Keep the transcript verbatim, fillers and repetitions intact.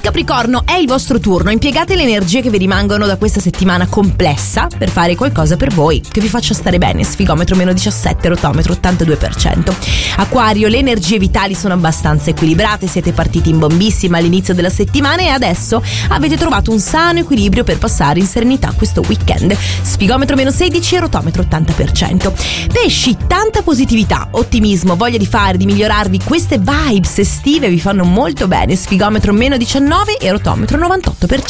Capricorno, è il vostro turno. Impiegate le energie che vi rimangono da questa settimana complessa per fare qualcosa per voi che vi faccia stare bene. Sfigometro meno diciassette, rotometro ottantadue per cento. Acquario, le energie vitali sono abbastanza equilibrate, siete partiti in bombissima all'inizio della settimana e adesso avete trovato un sano equilibrio per passare in serenità questo weekend. Sfigometro meno sedici, rotometro ottanta per cento. Pesci, tanta positività, ottimismo, voglia di fare, di migliorarvi. Queste vibes estive vi fanno molto bene. Sfigometro meno diciannove e rotometro novantotto per cento.